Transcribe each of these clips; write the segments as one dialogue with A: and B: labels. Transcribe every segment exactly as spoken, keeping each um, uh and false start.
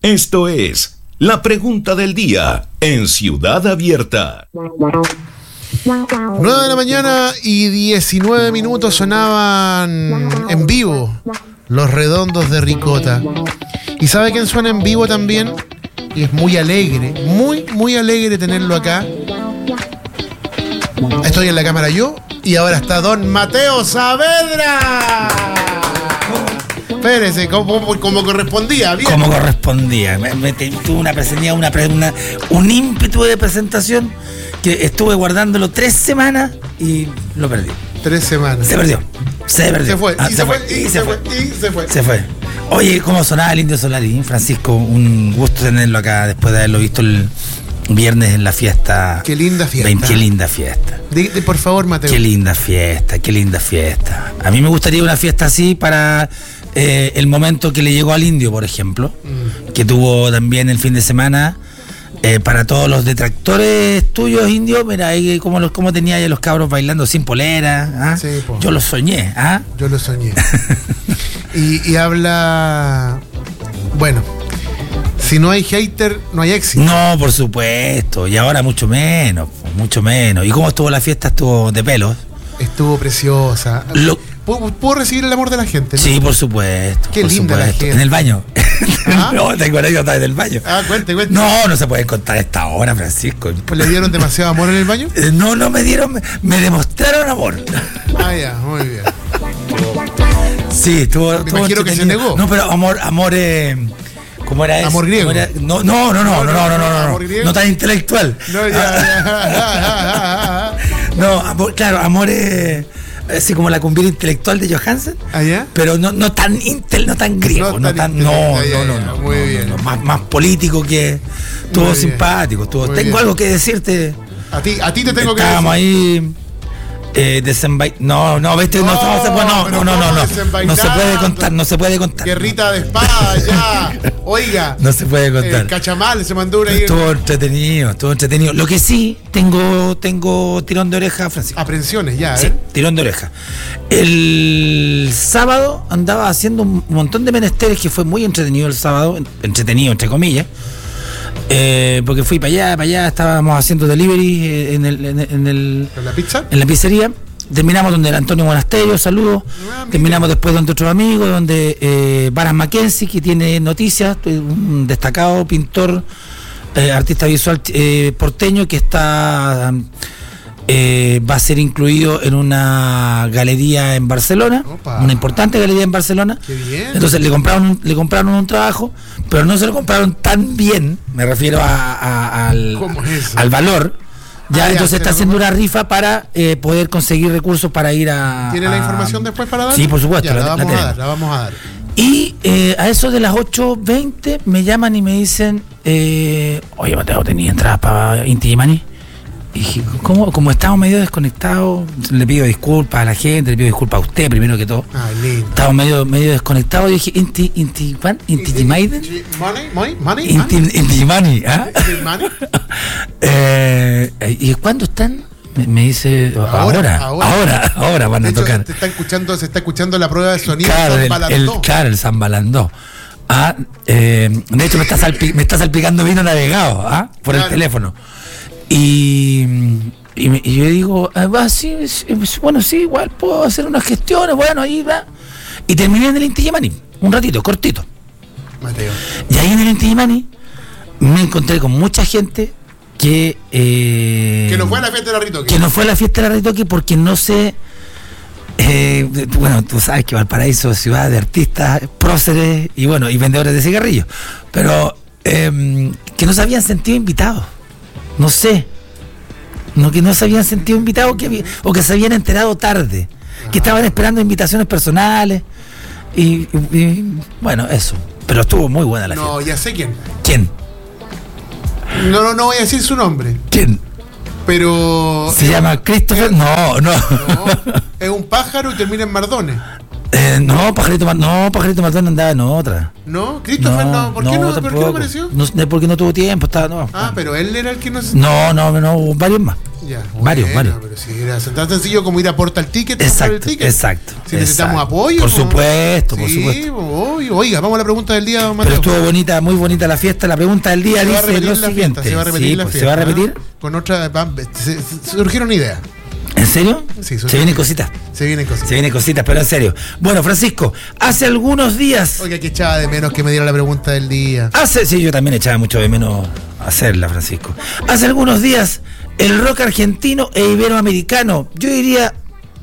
A: Esto es La Pregunta del Día en Ciudad Abierta.
B: nueve de la mañana y diecinueve minutos sonaban en vivo Los Redondos de Ricota. ¿Y sabe quién suena en vivo también? Y es muy alegre, muy, muy alegre tenerlo acá. Estoy en la cámara yo y ahora está don Mateo Saavedra. Espérese, como, como correspondía, bien.
C: Como correspondía. Me, me, tuve una presentación, una, una, un ímpetu de presentación que estuve guardándolo tres semanas y lo perdí.
B: Tres semanas.
C: Se perdió. Se perdió.
B: Se fue.
C: Ah,
B: y,
C: se
B: se
C: fue.
B: fue y, y se fue. Y se fue.
C: Se fue. Oye, ¿cómo sonaba el Indio Solari? Francisco, un gusto tenerlo acá después de haberlo visto el viernes en la fiesta.
B: Qué linda fiesta.
C: veinte, qué linda fiesta.
B: De, de, por favor, Mateo.
C: Qué linda fiesta, qué linda fiesta. A mí me gustaría una fiesta así para eh, el momento que le llegó al Indio, por ejemplo, mm. que tuvo también el fin de semana. Eh, para todos los detractores tuyos, Indio, mira, ahí como los como tenía ahí los cabros bailando sin polera. ¿Ah? Sí, yo lo soñé. ¿Ah?
B: Yo lo soñé. y, y habla... Bueno, si no hay hater, no hay éxito.
C: No, por supuesto. Y ahora mucho menos, mucho menos. ¿Y cómo estuvo la fiesta? Estuvo de pelos.
B: Estuvo preciosa. Lo... ¿Puedo, ¿Puedo recibir el amor de la gente? ¿No?
C: Sí, por supuesto.
B: Qué
C: por
B: linda
C: supuesto.
B: la gente.
C: En el baño.
B: ¿Ah?
C: No, tengo anécdota en el baño.
B: Ah, cuente, cuente.
C: No, no se puede contar a esta hora, Francisco.
B: Pues ¿le dieron demasiado amor en el baño?
C: Eh, no, no me dieron, me, me demostraron amor.
B: Ah, ya, muy bien.
C: Sí, estuvo.
B: Me imagino que se negó.
C: No, pero amor, amor, eh, ¿cómo era eso?
B: Amor griego.
C: Era? No, no, no, no, no, no, no, no, no,
B: ¿Amor griego?
C: No tan intelectual.
B: No, ya, ya.
C: No, amor, claro, amor es así como la cumbia intelectual de Johansen.
B: ¿Allá?
C: Pero no, no tan intel, no tan griego, no, no tan, no, no, no, no,
B: muy
C: no,
B: bien.
C: No, no, más, más político que estuvo simpático, estuvo. Tengo bien. Algo que decirte.
B: A ti, a ti te tengo
C: Estábamos
B: que decir.
C: ahí. Eh, desenvai... No, no, viste, no, no, no, no, no, no, no, no, no se puede contar, no se puede contar.
B: Guerrita de espada, ya. Oiga.
C: No se puede contar.
B: Eh, Cachamal se mandó una ahí.
C: Estuvo entretenido, estuvo entretenido. Lo que sí, tengo, tengo tirón de oreja, Francisco.
B: Aprensiones, ya, ¿eh?
C: Sí, tirón de oreja. El sábado andaba haciendo un montón de menesteres que fue muy entretenido el sábado, entretenido entre comillas. Eh, porque fui para allá, para allá, estábamos haciendo delivery en el, en, en el
B: ¿En la pizza?
C: En la pizzería. Terminamos donde el Antonio Monasterio, saludos. Ah, terminamos después donde otro amigo, donde eh, Baras Mackenzie, que tiene noticias, un destacado pintor, eh, artista visual eh, porteño que está eh, va a ser incluido en una galería en Barcelona. Opa. Una importante galería en Barcelona.
B: Qué bien.
C: Entonces le compraron, le compraron un trabajo, pero no se lo compraron tan bien, me refiero a, a, al, al valor. Ya, ah, entonces ya, está haciendo una rifa para eh, poder conseguir recursos para ir a...
B: ¿Tiene
C: a,
B: la información después para dar?
C: Sí, por supuesto.
B: Ya, la,
C: la,
B: vamos
C: la,
B: a dar, la vamos a dar.
C: Y eh, a eso de las ocho veinte me llaman y me dicen, eh, oye, Mateo, ¿tenía entradas para Inti Illimani? Y dije, ¿cómo? Como estamos medio desconectados, le pido disculpas a la gente, le pido disculpas a usted primero que todo.
B: Ah, lindo.
C: Estamos medio, medio desconectados y dije, Inti, Inti, Inti Illimani.
B: Money, money, money.
C: Inti Illimani, ¿ah?
B: Money.
C: eh, ¿Y cuándo están? Me, me dice, ahora, ahora, ahora, ahora van a
B: de hecho,
C: tocar.
B: Te está escuchando, se está escuchando la prueba de sonido.
C: Claro, el, el, claro, el San Balandó. Ah, eh, de hecho me está, salpi, me está salpicando vino navegado, ¿ah? Por claro. El teléfono. Y, y, me, y yo digo, ah, sí, bueno, sí, igual puedo hacer unas gestiones, bueno, ahí va. Y terminé en el Inti Illimani, un ratito, cortito.
B: Mateo.
C: Y ahí en el Inti Illimani me encontré con mucha gente que... Eh,
B: que no fue a la fiesta de la Ritoque.
C: Que no fue a la fiesta de la Ritoque porque no sé... Eh, bueno, tú sabes que Valparaíso es ciudad de artistas, próceres y bueno, y vendedores de cigarrillos. Pero eh, que no se habían sentido invitados. No sé, no, que no se habían sentido invitados que había, o que se habían enterado tarde, que estaban esperando invitaciones personales y, y, y bueno, eso. Pero estuvo muy buena la fiesta.
B: No, ya sé quién.
C: ¿Quién?
B: No, no, no voy a decir su nombre.
C: ¿Quién?
B: Pero...
C: ¿Se llama Christopher? No, no.
B: No, es un pájaro y termina en Mardones.
C: Eh, no, Pajarito Maldonado, no, Pajarito Maldonado andaba en otra.
B: ¿No? ¿Christopher no? ¿Por, qué no, ¿por qué no apareció?
C: No, porque no tuvo tiempo, estaba, no.
B: Ah, pero él era el que no...
C: No, no, no, varios más.
B: Ya,
C: varios,
B: bueno,
C: varios.
B: Pero si era tan sencillo como ir a Portal Ticket.
C: Exacto,
B: el ticket.
C: exacto.
B: Si necesitamos
C: exacto.
B: apoyo.
C: Por
B: ¿no?
C: supuesto,
B: sí,
C: por supuesto.
B: Oiga, oiga, vamos a la pregunta del día, don Mateo.
C: Pero estuvo bonita, muy bonita la fiesta. La pregunta del día dice lo siguiente.
B: Se va a repetir
C: sí,
B: la
C: pues,
B: fiesta.
C: ¿Se va a repetir?
B: Con otra... Se, se, surgieron ideas.
C: ¿En serio?
B: Sí,
C: se vienen cositas.
B: Se vienen cositas.
C: Se vienen cositas, pero en serio. Bueno, Francisco, hace algunos días...
B: Oiga, que echaba de menos que me diera la pregunta del día.
C: Hace, sí, yo también echaba mucho de menos hacerla, Francisco. Hace algunos días, el rock argentino e iberoamericano, yo diría...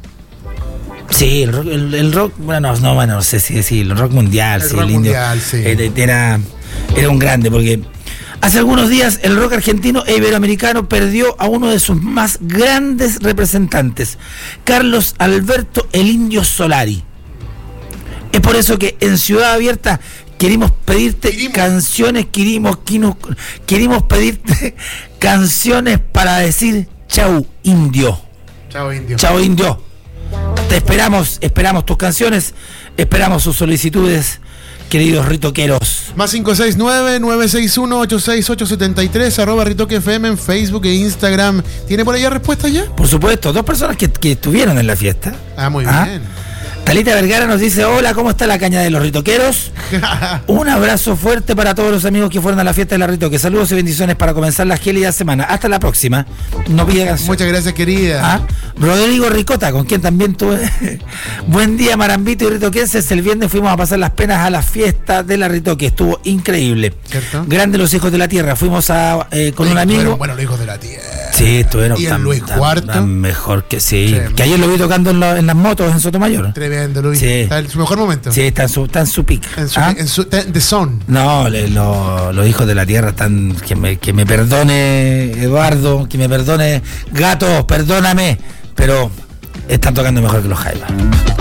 C: Sí, el rock, el, el rock bueno, no, no, bueno, no sé si decir, el rock mundial,
B: el
C: sí,
B: rock
C: el indio,
B: mundial, sí.
C: Era, era un grande, porque... Hace algunos días el rock argentino e iberoamericano perdió a uno de sus más grandes representantes, Carlos Alberto el Indio Solari. Es por eso que en Ciudad Abierta queremos pedirte queremos. canciones, queremos, queremos, queremos pedirte canciones para decir chau indio.
B: Chau indio.
C: Chau indio. Te esperamos, esperamos tus canciones, esperamos sus solicitudes. Queridos ritoqueros.
B: Más cinco seis nueve, nueve seis uno, ocho seis ocho siete tres, arroba Ritoque F M en Facebook e Instagram. ¿Tiene por allá respuestas ya?
C: Por supuesto, dos personas que, que estuvieron en la fiesta.
B: Ah, muy
C: ¿Ah?
B: bien.
C: Talita Vergara nos dice, hola, ¿cómo está la caña de los ritoqueros? Un abrazo fuerte para todos los amigos que fueron a la fiesta de la Ritoque. Saludos y bendiciones para comenzar la gélida semana. Hasta la próxima. No pide canción.
B: Muchas gracias, querida.
C: ¿Ah? Rodrigo Ricota, con quien también tuve... Buen día, Marambito y ritoquenses. El viernes fuimos a pasar las penas a la fiesta de la Ritoque. Estuvo increíble.
B: ¿Cierto?
C: Grande los hijos de la tierra. Fuimos a eh, con
B: Oye,
C: un amigo...
B: Bueno, los hijos de la tierra.
C: Sí, estuvieron
B: y el
C: tan,
B: Luis
C: tan,
B: Cuarto.
C: tan mejor que sí.
B: Tremendo.
C: Que ayer lo vi tocando en, la, en las motos en Sotomayor.
B: Tremendo, Luis.
C: Sí.
B: Está en su mejor momento.
C: Sí, está en su, está en su pick.
B: En su,
C: ¿Ah?
B: en su en The Zone.
C: No, le, lo, los hijos de la tierra están. Que me, que me perdone, Eduardo, que me perdone, Gato, perdóname. Pero están tocando mejor que los Jaivas.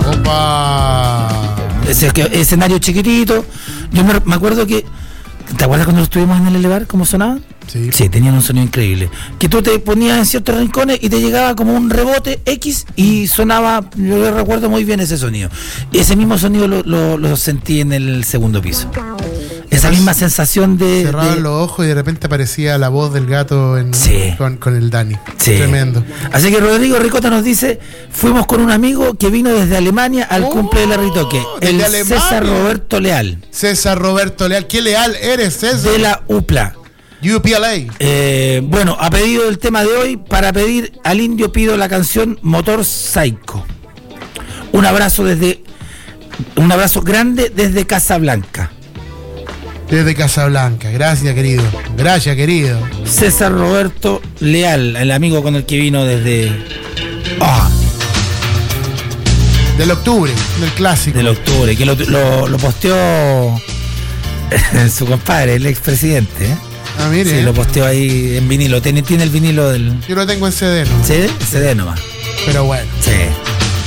B: ¡Opa!
C: Ese escenario chiquitito. Yo me, me acuerdo que. ¿Te acuerdas cuando estuvimos en el elevar cómo sonaban?
B: Sí.
C: Sí, tenían un sonido increíble. Que tú te ponías en ciertos rincones y te llegaba como un rebote X y sonaba, yo recuerdo muy bien ese sonido. Ese mismo sonido lo, lo, lo sentí en el segundo piso. Esa misma sensación de...
B: Cerraban
C: de...
B: los ojos y de repente aparecía la voz del gato en,
C: sí.
B: con, con el Dani.
C: Sí.
B: Tremendo.
C: Así que Rodrigo Ricota nos dice, fuimos con un amigo que vino desde Alemania al oh, cumple de la Ritoque. El Alemania. César Roberto Leal.
B: César Roberto Leal. ¿Qué leal eres, César?
C: De la U P L A.
B: U P L A.
C: Eh, bueno, ha pedido el tema de hoy. Para pedir al indio pido la canción Motor Psycho. Un abrazo desde... Un abrazo grande desde Casablanca.
B: Desde Casablanca, gracias querido, gracias querido.
C: César Roberto Leal, el amigo con el que vino desde... Oh,
B: del octubre, del clásico.
C: Del octubre, que lo, lo, lo posteó su compadre, el expresidente. ¿eh?
B: Ah, mire.
C: Sí, lo posteó ahí en vinilo, tiene, tiene el vinilo del...
B: Yo lo tengo en C D, ¿no?
C: ¿Sí? C D nomás.
B: Pero bueno.
C: Sí.